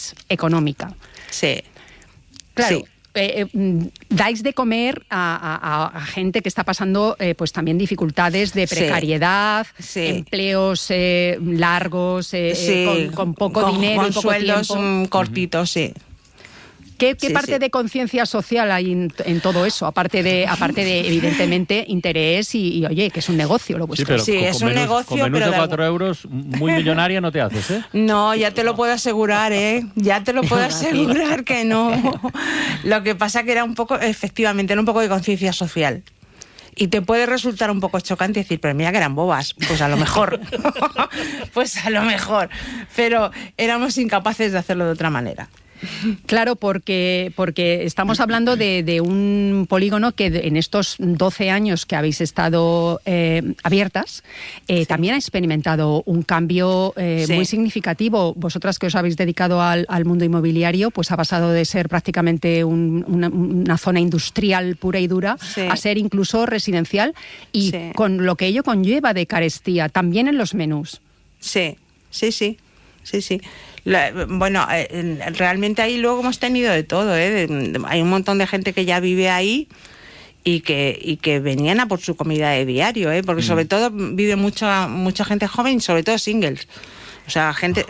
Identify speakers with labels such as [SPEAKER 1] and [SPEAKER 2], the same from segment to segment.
[SPEAKER 1] crisis económica.
[SPEAKER 2] Sí.
[SPEAKER 1] Claro.
[SPEAKER 2] Sí.
[SPEAKER 1] Dais de comer a gente que está pasando pues también dificultades de precariedad, empleos largos, con poco dinero,
[SPEAKER 2] con
[SPEAKER 1] y poco
[SPEAKER 2] sueldos
[SPEAKER 1] tiempo.
[SPEAKER 2] cortitos, sí.
[SPEAKER 1] ¿Qué parte de conciencia social hay en todo eso? Aparte de evidentemente, interés y oye, que es un negocio lo vuestro.
[SPEAKER 2] Sí, es un negocio,
[SPEAKER 3] con menús
[SPEAKER 2] pero
[SPEAKER 3] de 4 euros, muy millonaria no te haces, ¿eh?
[SPEAKER 2] No, ya te lo puedo asegurar, ¿eh? Ya te lo puedo asegurar que no. Lo que pasa que era un poco de conciencia social. Y te puede resultar un poco chocante decir, pero mira que eran bobas. Pues a lo mejor. Pero éramos incapaces de hacerlo de otra manera.
[SPEAKER 1] Claro, porque estamos hablando de un polígono que en estos 12 años que habéis estado abiertas, también ha experimentado un cambio muy significativo. Vosotras que os habéis dedicado al mundo inmobiliario, pues ha pasado de ser prácticamente una zona industrial pura y dura a ser incluso residencial y con lo que ello conlleva de carestía, también en los menús.
[SPEAKER 2] Sí. Bueno, realmente ahí luego hemos tenido de todo, ¿eh? Hay un montón de gente que ya vive ahí y que venían a por su comida de diario, ¿eh? Porque sobre todo vive mucha gente joven y sobre todo singles. O sea, gente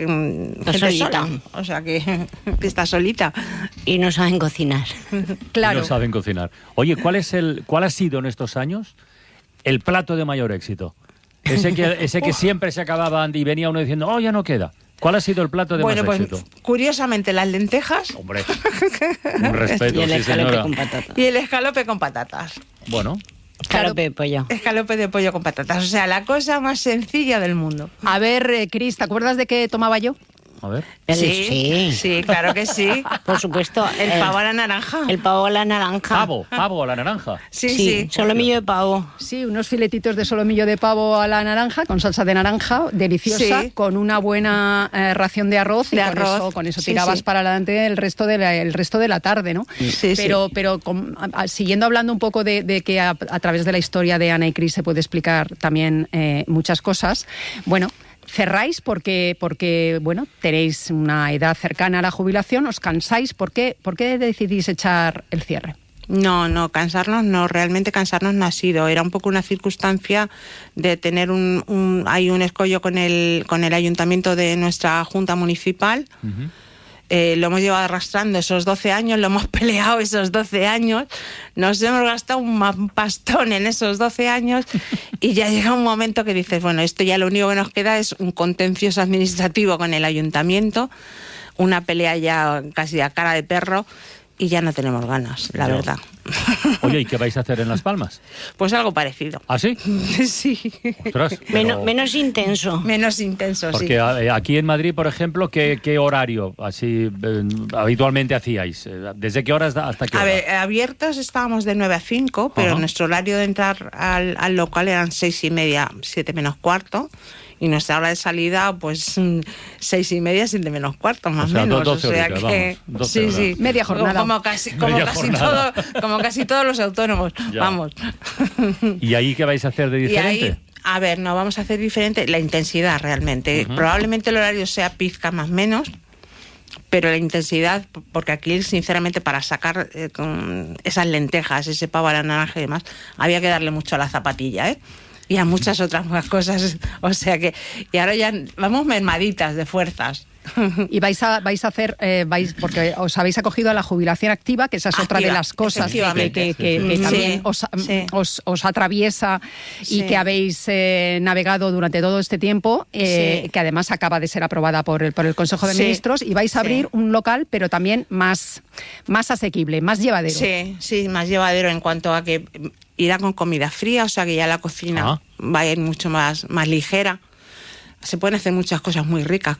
[SPEAKER 2] sola, o sea, que está solita.
[SPEAKER 4] Y no saben cocinar.
[SPEAKER 1] Claro.
[SPEAKER 3] No saben cocinar. Oye, ¿cuál ha sido en estos años el plato de mayor éxito? Ese que siempre se acababa y venía uno diciendo, oh, ya no queda. ¿Cuál ha sido el plato de más éxito?
[SPEAKER 2] Curiosamente, las lentejas.
[SPEAKER 3] Hombre, un respeto,
[SPEAKER 4] y el escalope con patatas.
[SPEAKER 2] Y el escalope con patatas.
[SPEAKER 3] Bueno.
[SPEAKER 4] Escalope de pollo.
[SPEAKER 2] Escalope de pollo con patatas. O sea, la cosa más sencilla del mundo.
[SPEAKER 1] A ver, Cris, ¿te acuerdas de qué tomaba yo?
[SPEAKER 3] A ver.
[SPEAKER 2] Sí, claro que sí.
[SPEAKER 4] Por supuesto.
[SPEAKER 2] El pavo a la naranja.
[SPEAKER 4] El pavo a la naranja.
[SPEAKER 3] Pavo a la naranja.
[SPEAKER 2] Sí.
[SPEAKER 4] Solomillo de pavo.
[SPEAKER 1] Sí, unos filetitos de solomillo de pavo a la naranja, con salsa de naranja, deliciosa, con una buena ración de arroz. Con eso tirabas para adelante el resto de la tarde, ¿no? Pero siguiendo hablando un poco de que a través de la historia de Ana y Cris se puede explicar también muchas cosas. Bueno, cerráis porque bueno, tenéis una edad cercana a la jubilación, os cansáis. ¿Por qué decidís echar el cierre?
[SPEAKER 2] No, realmente cansarnos no ha sido. Era un poco una circunstancia de tener hay un escollo con el ayuntamiento de nuestra junta municipal. Uh-huh. Lo hemos llevado arrastrando esos 12 años, lo hemos peleado esos 12 años, nos hemos gastado un pastón en esos 12 años y ya llega un momento que dices, bueno, esto ya lo único que nos queda es un contencioso administrativo con el ayuntamiento, una pelea ya casi a cara de perro y ya no tenemos ganas, la verdad.
[SPEAKER 3] Oye, ¿y qué vais a hacer en Las Palmas?
[SPEAKER 2] Pues algo parecido.
[SPEAKER 3] ¿Ah, sí?
[SPEAKER 2] Sí.
[SPEAKER 3] Ostras,
[SPEAKER 4] menos intenso.
[SPEAKER 2] Menos intenso,
[SPEAKER 3] porque aquí en Madrid, por ejemplo, ¿qué horario así habitualmente hacíais? ¿Desde qué horas hasta qué hora?
[SPEAKER 2] A ver, abiertos estábamos de 9 a 5, pero nuestro horario de entrar al local eran 6:30, 7 menos cuarto. Y nuestra hora de salida, pues 6:30, 7 menos cuarto, más o menos.
[SPEAKER 3] 12
[SPEAKER 2] o sea
[SPEAKER 3] horitas,
[SPEAKER 2] que
[SPEAKER 3] vamos,
[SPEAKER 1] sí, media jornada.
[SPEAKER 2] Como casi todos los autónomos. Ya. Vamos.
[SPEAKER 3] ¿Y ahí qué vais a hacer de diferente?
[SPEAKER 2] Y ahí, a ver, no vamos a hacer diferente la intensidad realmente. Uh-huh. Probablemente el horario sea pizca más menos, pero la intensidad, porque aquí sinceramente para sacar esas lentejas, ese pavo a la naranja y demás, había que darle mucho a la zapatilla, y a muchas otras cosas, o sea que, y ahora ya vamos mermaditas de fuerzas.
[SPEAKER 1] Y vais a hacer, porque os habéis acogido a la jubilación activa, que esa es otra de las cosas que también os atraviesa y que habéis navegado durante todo este tiempo, que además acaba de ser aprobada por el Consejo de Ministros, y vais a abrir un local, pero también más asequible, más llevadero.
[SPEAKER 2] Sí, más llevadero en cuanto a que irá con comida fría, o sea que ya la cocina va a ir mucho más ligera. Se pueden hacer muchas cosas muy ricas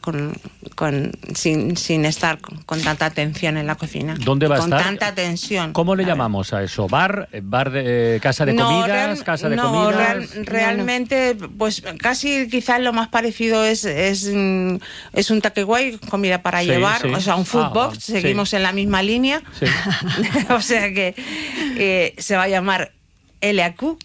[SPEAKER 2] sin estar con tanta tensión en la cocina.
[SPEAKER 3] ¿Dónde va a estar?
[SPEAKER 2] Con tanta tensión.
[SPEAKER 3] ¿Cómo le llamamos a eso? ¿Bar de casa de comidas? ¿Casa de comidas?
[SPEAKER 2] Realmente, pues casi quizás lo más parecido es un takeaway, comida para llevar, o sea, un food box. Seguimos en la misma línea. Sí. O sea que se va a llamar LAQ.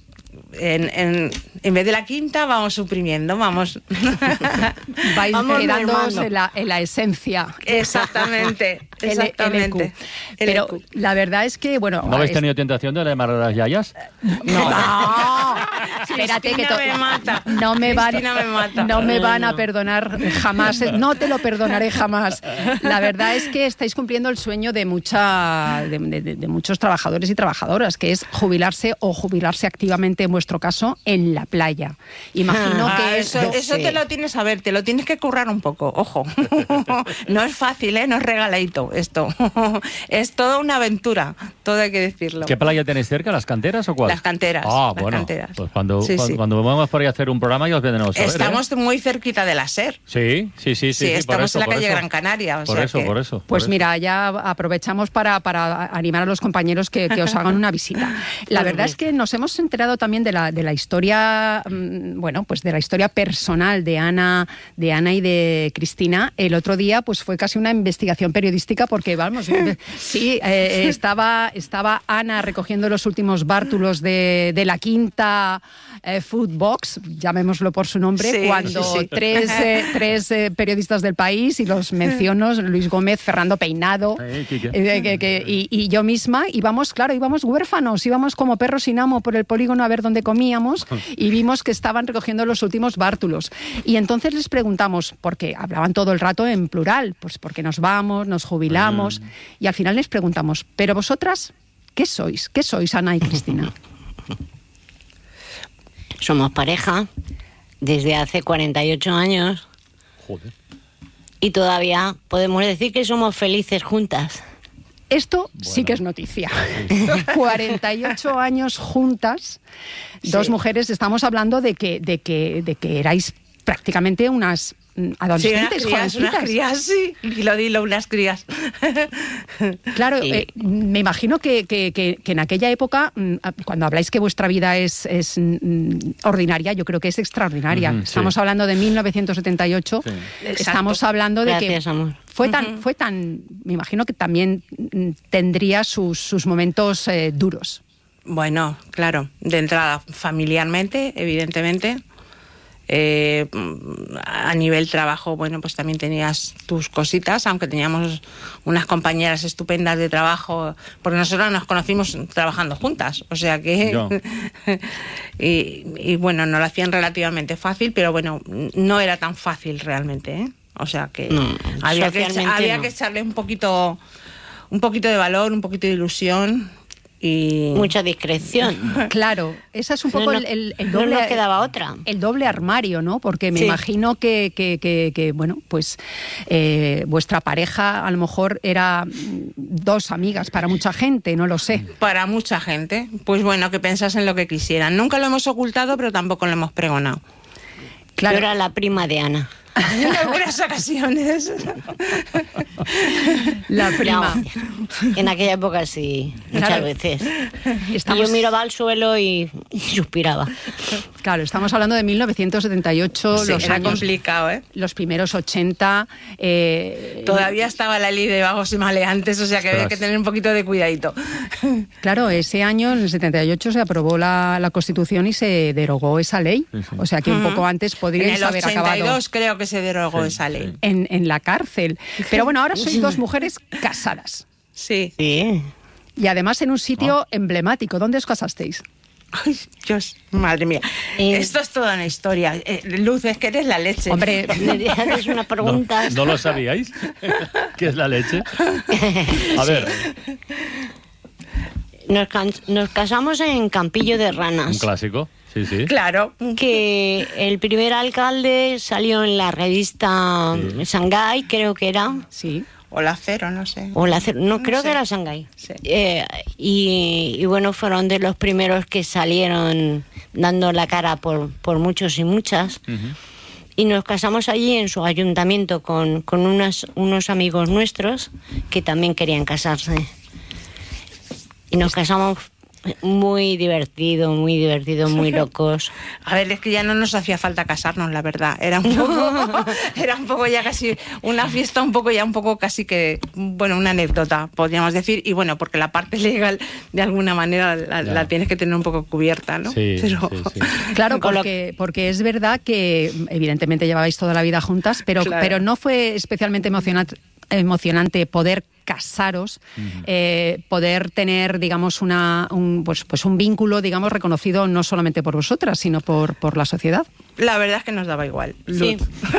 [SPEAKER 2] en vez de la quinta vamos suprimiendo, vamos
[SPEAKER 1] quedándose en la esencia.
[SPEAKER 2] Exactamente.
[SPEAKER 1] Pero la verdad es que, bueno...
[SPEAKER 3] ¿No habéis tenido tentación de llamar a las yayas?
[SPEAKER 1] No. Espérate que
[SPEAKER 2] me mata.
[SPEAKER 1] No me van a perdonar jamás. No te lo perdonaré jamás. La verdad es que estáis cumpliendo el sueño de muchos trabajadores y trabajadoras, que es jubilarse o jubilarse activamente, en vuestro caso, en la playa. Imagino que
[SPEAKER 2] eso te lo tienes a ver, te lo tienes que currar un poco, ojo. No es fácil, no es regaladito esto. Es toda una aventura, todo hay que decirlo.
[SPEAKER 3] ¿Qué playa tenéis cerca? ¿Las Canteras o cuál?
[SPEAKER 2] Las Canteras.
[SPEAKER 3] Ah, bueno,
[SPEAKER 2] Canteras.
[SPEAKER 3] pues cuando vamos por ahí a hacer un programa ya os vendremos a ver.
[SPEAKER 2] Estamos muy cerquita de la SER.
[SPEAKER 3] Sí,
[SPEAKER 2] estamos en la calle Gran Canaria.
[SPEAKER 3] Por eso.
[SPEAKER 1] Pues mira, ya aprovechamos para animar a los compañeros que os hagan una visita. La verdad es que nos hemos enterado también de la historia, pues de la historia personal de Ana y de Cristina. El otro día pues fue casi una investigación periodística porque, vamos, sí, estaba Ana recogiendo los últimos bártulos de la quinta Food Box, llamémoslo por su nombre, cuando tres periodistas del país, y los menciono, Luis Gómez, Fernando Peinado, y yo misma, íbamos huérfanos, íbamos como perros sin amo por el polígono a ver dónde comíamos, y vimos que estaban recogiendo los últimos bártulos. Y entonces les preguntamos, porque hablaban todo el rato en plural, pues porque nos vamos, nos jubilamos, y al final les preguntamos, ¿pero vosotras qué sois? ¿Qué sois, Ana y Cristina?
[SPEAKER 4] Somos pareja desde hace 48 años.
[SPEAKER 3] Joder.
[SPEAKER 4] Y todavía podemos decir que somos felices juntas.
[SPEAKER 1] Esto sí que es noticia. 48 años juntas, dos mujeres. Estamos hablando de que erais prácticamente unas adolescentes,
[SPEAKER 2] unas crías, sí. Dilo, unas crías.
[SPEAKER 1] Claro, me imagino que en aquella época, cuando habláis que vuestra vida es ordinaria, yo creo que es extraordinaria. Estamos hablando de 1978. Sí. Estamos hablando de
[SPEAKER 4] Gracias, amor.
[SPEAKER 1] Fue tan, me imagino que también tendría sus momentos duros.
[SPEAKER 2] Bueno, claro, de entrada familiarmente, evidentemente. A nivel trabajo, bueno, pues también tenías tus cositas, aunque teníamos unas compañeras estupendas de trabajo, porque nosotros nos conocimos trabajando juntas, o sea que y bueno, nos lo hacían relativamente fácil, pero bueno, no era tan fácil realmente, ¿eh? O sea que había que echarle un poquito de valor, un poquito de ilusión. Y
[SPEAKER 4] mucha discreción.
[SPEAKER 1] Claro, esa es un poco el doble.
[SPEAKER 4] No nos quedaba otra.
[SPEAKER 1] El doble armario, ¿no? Porque me imagino que bueno, pues vuestra pareja a lo mejor era dos amigas para mucha gente, no lo sé.
[SPEAKER 2] Para mucha gente. Pues bueno, que pensasen lo que quisieran. Nunca lo hemos ocultado, pero tampoco lo hemos pregonado.
[SPEAKER 4] Claro. Yo era la prima de Ana.
[SPEAKER 2] En algunas ocasiones.
[SPEAKER 1] La prima.
[SPEAKER 4] No, en aquella época sí, muchas veces. Yo miraba al suelo y suspiraba.
[SPEAKER 1] Claro, estamos hablando de 1978,
[SPEAKER 2] sí, era años complicado, ¿eh?
[SPEAKER 1] Los primeros 80.
[SPEAKER 2] Todavía estaba la ley de vagos y maleantes, o sea que había que tener un poquito de cuidadito.
[SPEAKER 1] Claro, ese año, en el 78, se aprobó la Constitución y se derogó esa ley. O sea que un poco antes podríais haber acabado.
[SPEAKER 2] En el 82 creo que se derogó esa ley.
[SPEAKER 1] En la cárcel. Pero bueno, ahora sois dos mujeres casadas.
[SPEAKER 2] Sí.
[SPEAKER 1] Y además en un sitio emblemático. ¿Dónde os casasteis?
[SPEAKER 2] Ay, Dios, madre mía. Esto es toda una historia. Luz, es que eres la leche.
[SPEAKER 1] Hombre,
[SPEAKER 4] me haces una pregunta.
[SPEAKER 3] ¿No lo sabíais? ¿Qué es la leche? A ver.
[SPEAKER 4] Nos casamos en Campillo de Ranas.
[SPEAKER 3] Un clásico. Sí.
[SPEAKER 2] Claro.
[SPEAKER 4] Que el primer alcalde salió en la revista Shanghái, creo que era.
[SPEAKER 1] Sí.
[SPEAKER 2] O la Cero, no sé.
[SPEAKER 4] No, creo que era Shanghái.
[SPEAKER 2] Sí.
[SPEAKER 4] Y bueno, fueron de los primeros que salieron dando la cara por muchos y muchas. Y nos casamos allí en su ayuntamiento con unos amigos nuestros que también querían casarse. Y nos casamos Muy divertido, muy locos.
[SPEAKER 2] A ver, es que ya no nos hacía falta casarnos, la verdad. Era un poco ya casi una fiesta, un poco casi que, bueno, una anécdota, podríamos decir. Y bueno, porque la parte legal, de alguna manera, la tienes que tener un poco cubierta, ¿no?
[SPEAKER 3] Sí,
[SPEAKER 2] pero...
[SPEAKER 3] sí.
[SPEAKER 1] Claro, porque es verdad que evidentemente llevabais toda la vida juntas, pero no fue especialmente emocionante poder casaros, poder tener, digamos, un vínculo, digamos, reconocido no solamente por vosotras, sino por la sociedad.
[SPEAKER 2] La verdad es que nos daba igual.
[SPEAKER 4] Sí.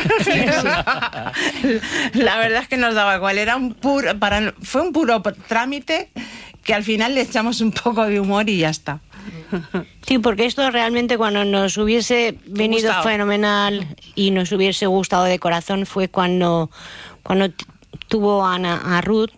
[SPEAKER 2] La verdad es que nos daba igual. Fue un puro trámite que al final le echamos un poco de humor y ya está.
[SPEAKER 4] Sí, porque esto realmente cuando nos hubiese venido fenomenal y nos hubiese gustado de corazón fue cuando tuvo Ana a Ruth,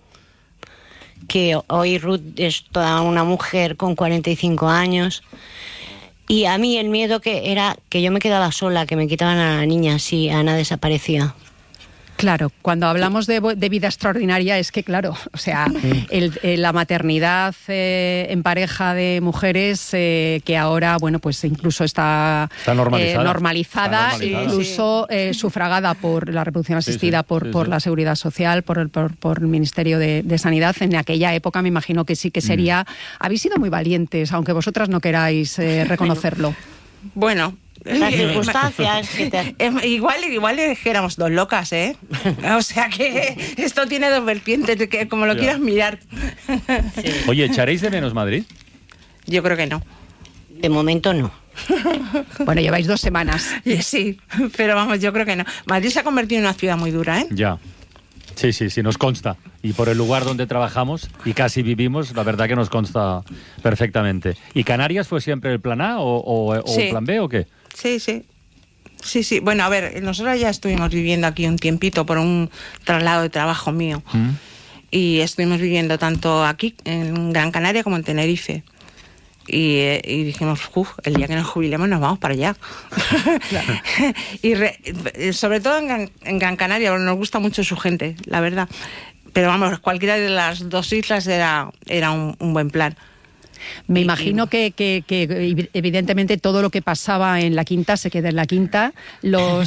[SPEAKER 4] que hoy Ruth es toda una mujer con 45 años. Y a mí el miedo que era que yo me quedaba sola, que me quitaban a la niña si Ana desaparecía.
[SPEAKER 1] Claro, cuando hablamos de vida extraordinaria es que, claro, o sea, la maternidad en pareja de mujeres que ahora, bueno, pues incluso está normalizada, incluso sufragada por la reproducción asistida, por la Seguridad Social, por el Ministerio de Sanidad. En aquella época me imagino que sí que sería... Habéis sido muy valientes, aunque vosotras no queráis reconocerlo.
[SPEAKER 2] Bueno...
[SPEAKER 4] Las circunstancias
[SPEAKER 2] igual es que éramos dos locas, ¿eh? O sea que esto tiene dos vertientes, que como lo quieras mirar.
[SPEAKER 3] Sí. Oye, ¿echaréis de menos Madrid?
[SPEAKER 2] Yo creo que no.
[SPEAKER 4] De momento no.
[SPEAKER 1] Bueno, lleváis 2 semanas.
[SPEAKER 2] Sí, pero vamos, yo creo que no. Madrid se ha convertido en una ciudad muy dura, ¿eh?
[SPEAKER 3] Ya. Sí, nos consta. Y por el lugar donde trabajamos y casi vivimos, la verdad que nos consta perfectamente. ¿Y Canarias fue siempre el plan A o el plan B o qué?
[SPEAKER 2] Sí. Bueno, a ver, nosotros ya estuvimos viviendo aquí un tiempito por un traslado de trabajo mío. Y estuvimos viviendo tanto aquí, en Gran Canaria, como en Tenerife. Y dijimos, el día que nos jubilemos nos vamos para allá. Claro. Y sobre todo en Gran Canaria, nos gusta mucho su gente, la verdad. Pero vamos, cualquiera de las dos islas era un buen plan.
[SPEAKER 1] Me imagino que evidentemente todo lo que pasaba en la Quinta se queda en la Quinta. Los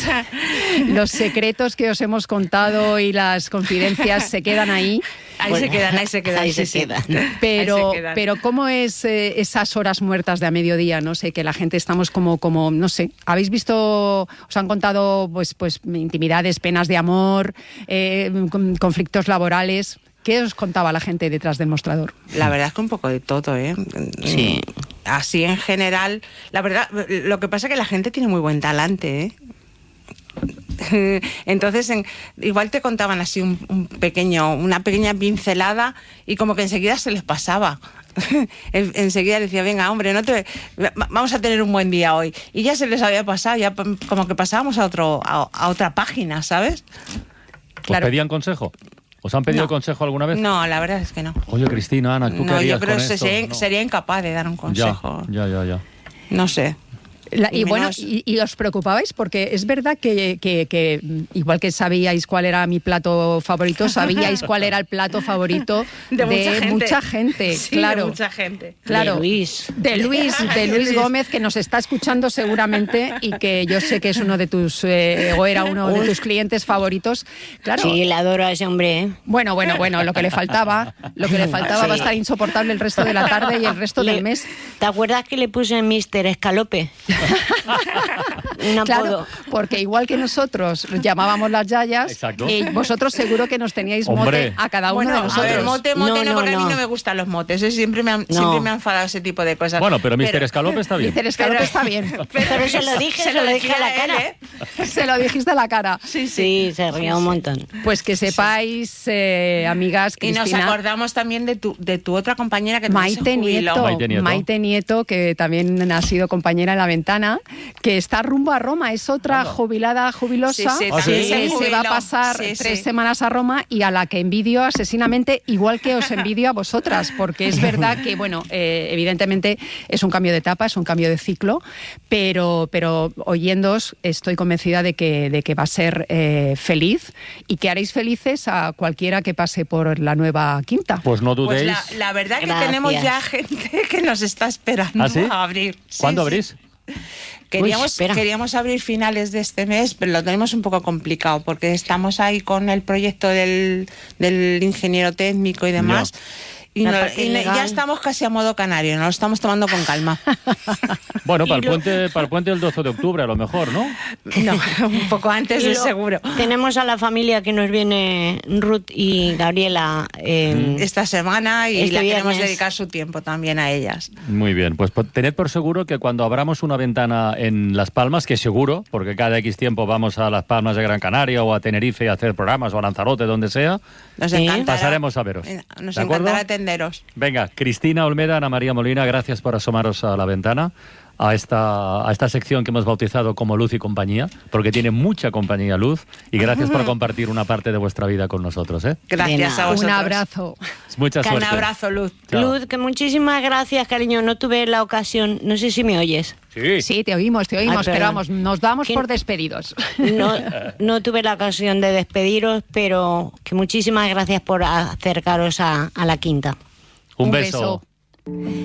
[SPEAKER 1] secretos que os hemos contado y las confidencias se quedan ahí.
[SPEAKER 2] Ahí se quedan.
[SPEAKER 1] Pero ¿cómo es esas horas muertas de a mediodía? No sé, que la gente estamos como no sé. ¿Habéis visto, os han contado pues intimidades, penas de amor, conflictos laborales? ¿Qué os contaba la gente detrás del mostrador?
[SPEAKER 2] La verdad es que un poco de todo, ¿eh?
[SPEAKER 4] Sí.
[SPEAKER 2] Así en general, la verdad, lo que pasa es que la gente tiene muy buen talante, ¿eh? Entonces igual te contaban así una pequeña pincelada y como que enseguida se les pasaba. Enseguida decía, venga, hombre, vamos a tener un buen día hoy. Y ya se les había pasado, ya como que pasábamos a otra página, ¿sabes?
[SPEAKER 3] Claro. ¿Os pedían consejo? ¿Os han pedido consejo alguna vez?
[SPEAKER 2] No, la verdad es que no.
[SPEAKER 3] Oye, Cristina, Ana, ¿tú qué harías con esto?
[SPEAKER 2] Yo creo que sería incapaz de dar un consejo.
[SPEAKER 3] Ya.
[SPEAKER 2] No sé.
[SPEAKER 1] Y os preocupabais porque es verdad que igual que sabíais cuál era mi plato favorito, sabíais cuál era el plato favorito de mucha gente.
[SPEAKER 2] Sí,
[SPEAKER 1] claro.
[SPEAKER 2] De mucha gente.
[SPEAKER 1] Claro.
[SPEAKER 4] De
[SPEAKER 1] Luis Gómez, que nos está escuchando seguramente y que yo sé que es uno de tus o era uno de tus clientes favoritos. Claro.
[SPEAKER 4] Sí, le adoro a ese hombre, ¿eh?
[SPEAKER 1] Bueno, lo que le faltaba va a estar insoportable el resto de la tarde y el resto del mes.
[SPEAKER 4] ¿Te acuerdas que le puse Mr. Escalope? Un apodo.
[SPEAKER 1] Claro, porque igual que nosotros llamábamos las yayas, vosotros seguro que nos teníais mote a cada uno de nosotros.
[SPEAKER 2] A ver, mote no, porque a mí no me gustan los motes. Siempre me han enfadado ese tipo de cosas.
[SPEAKER 3] Bueno, pero Mr. Escalope está bien.
[SPEAKER 1] Mr. Escalope está bien.
[SPEAKER 4] Pero se lo dije a la cara.
[SPEAKER 1] Se lo dijiste a la cara.
[SPEAKER 4] Sí, se ría un montón.
[SPEAKER 1] Pues que sepáis, amigas, Cristina.
[SPEAKER 2] Y nos acordamos también de tu otra compañera que
[SPEAKER 1] Maite
[SPEAKER 2] se jubiló.
[SPEAKER 1] Nieto, que también ha sido compañera en la aventura ventana, que está rumbo a Roma. Es otra jubilosa que se va a pasar 3 semanas a Roma y a la que envidio asesinamente, igual que os envidio a vosotras, porque es verdad que, bueno, evidentemente es un cambio de etapa, es un cambio de ciclo, pero oyéndoos estoy convencida de que va a ser feliz y que haréis felices a cualquiera que pase por la nueva quinta.
[SPEAKER 3] Pues no dudéis.
[SPEAKER 2] Pues la verdad que tenemos ya gente que nos está esperando a abrir.
[SPEAKER 3] ¿Cuándo abrís?
[SPEAKER 2] Queríamos abrir finales de este mes, pero lo tenemos un poco complicado porque estamos ahí con el proyecto del ingeniero técnico y demás. Y ya estamos casi a modo canario, nos lo estamos tomando con calma.
[SPEAKER 3] Bueno, para el puente del 12 de octubre a lo mejor, ¿no?
[SPEAKER 2] No, un poco antes seguro.
[SPEAKER 4] Tenemos a la familia que nos viene Ruth y Gabriela
[SPEAKER 2] esta semana y le queremos dedicar su tiempo también a ellas.
[SPEAKER 3] Muy bien, pues tened por seguro que cuando abramos una ventana en Las Palmas, que seguro, porque cada X tiempo vamos a Las Palmas de Gran Canaria o a Tenerife a hacer programas o a Lanzarote, donde sea, pasaremos a veros.
[SPEAKER 2] Nos encantará atenderos.
[SPEAKER 3] Venga, Cristina Olmeda, Ana María Molina, gracias por asomaros a la ventana, a esta sección que hemos bautizado como Luz y Compañía, porque tiene mucha compañía Luz, y gracias por compartir una parte de vuestra vida con nosotros.
[SPEAKER 2] Gracias a vosotros.
[SPEAKER 1] Un abrazo.
[SPEAKER 3] Mucha suerte.
[SPEAKER 2] Un abrazo, Luz.
[SPEAKER 3] Chao.
[SPEAKER 4] Luz, que muchísimas gracias, cariño. No tuve la ocasión, no sé si me oyes.
[SPEAKER 1] Sí, te oímos, pero vamos, nos damos por despedidos.
[SPEAKER 4] No tuve la ocasión de despediros, pero que muchísimas gracias por acercaros a la quinta.
[SPEAKER 3] Un beso.